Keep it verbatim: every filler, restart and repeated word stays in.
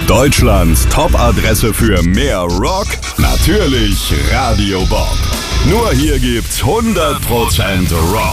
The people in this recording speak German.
Deutschlands Top-Adresse für mehr Rock? Natürlich Radio Bob. Nur hier gibt's hundert Prozent Rock.